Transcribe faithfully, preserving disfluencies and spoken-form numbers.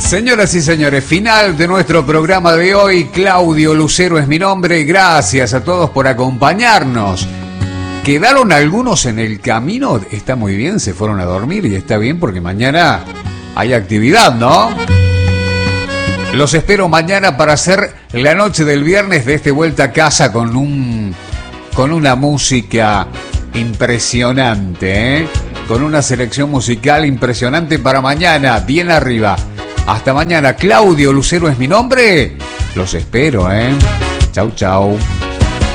Señoras y señores, final de nuestro programa de hoy. Claudio Lucero es mi nombre. Gracias a todos por acompañarnos. ¿Quedaron algunos en el camino? Está muy bien, se fueron a dormir y está bien porque mañana hay actividad, ¿no? Los espero mañana para hacer la noche del viernes de este Vuelta a Casa con un con una música impresionante, ¿eh? Con una selección musical impresionante para mañana, bien arriba. Hasta mañana. Claudio Lucero es mi nombre. Los espero, ¿eh? Chau, chau.